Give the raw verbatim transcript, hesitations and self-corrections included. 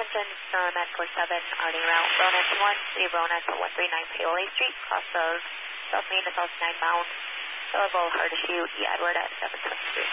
Hamilton, uh, Med four seven, outing route, Ronan one, City of Ronan to one three nine Paola Street, cross of South Main to South nine bound, available hard to shoot, E. Edward at seven twenty-three.